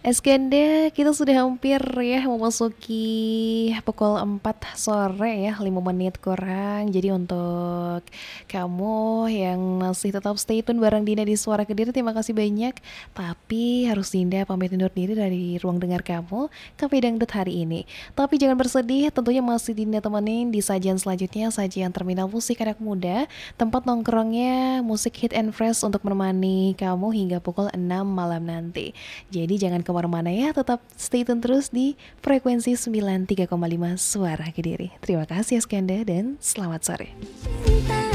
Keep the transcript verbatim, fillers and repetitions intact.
Eskende, kita sudah hampir ya memasuki pukul empat sore ya, lima menit kurang. Jadi untuk kamu yang masih tetap stay tune bareng Dinda di Suara Kediri, terima kasih banyak. Tapi harus Dinda pamit undur diri dari ruang dengar kamu, Kafe Dangdut hari ini. Tapi jangan bersedih, tentunya masih Dinda temenin di sajian selanjutnya, sajian Terminal Musik Anak Muda, tempat nongkrongnya musik hit and fresh untuk menemani kamu hingga pukul enam malam nanti. Jadi jangan kemana-mana ya, tetap stay tune terus di frekuensi sembilan puluh tiga koma lima Suara Kediri. Terima kasih Skanda dan selamat sore.